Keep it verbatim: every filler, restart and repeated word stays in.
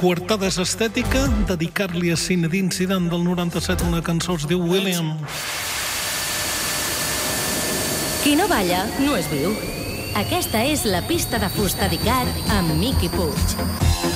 Coartada és estètica, dedicar-li a Zinedine Zidane del noranta-set una cançó es diu William. Qui no balla no és viu. Aquesta és la pista de fusta d'Icar amb Miqui Puig.